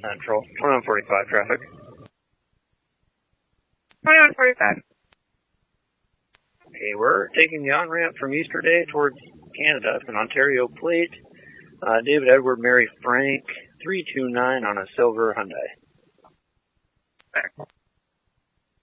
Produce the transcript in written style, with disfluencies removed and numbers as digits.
Central. 2145 traffic. 2145. Okay, we're taking the on-ramp from Easterday towards Canada. It's an Ontario plate. David Edward Mary Frank, 329 on a silver Hyundai. Back.